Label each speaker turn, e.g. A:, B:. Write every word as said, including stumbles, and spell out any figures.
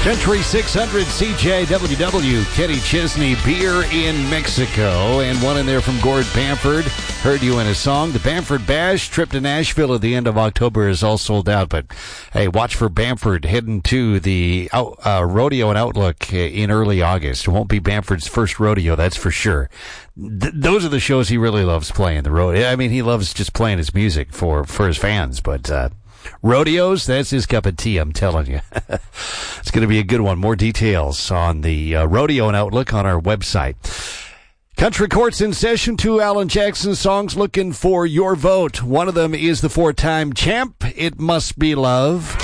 A: Country six hundred C J W W, Kenny Chesney, Beer in Mexico, and one in there from Gord Bamford. Heard you in a song. The Bamford Bash trip to Nashville at the end of October is all sold out, but hey, watch for Bamford heading to the out, uh, Rodeo and Outlook in early August. It won't be Bamford's first rodeo, that's for sure. Th- those are the shows he really loves playing, the rodeo. I mean, he loves just playing his music for, for his fans, but uh rodeos, that's his cup of tea, I'm telling you. It's going to be a good one. More details on the uh, Rodeo and Outlook on our website. Country Court's in session. Two Alan Jackson songs looking for your vote. One of them is the four-time champ, It Must Be Love.